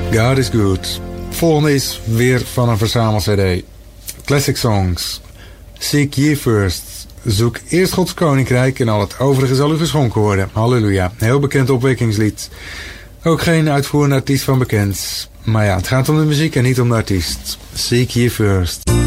God is good. Volgende is weer van een verzamel-cd. Classic Songs. Seek ye first. Zoek eerst Gods koninkrijk en al het overige zal u geschonken worden. Halleluja. Heel bekend opwekkingslied. Ook geen uitvoerende artiest van bekend. Maar ja, het gaat om de muziek en niet om de artiest. Seek ye first.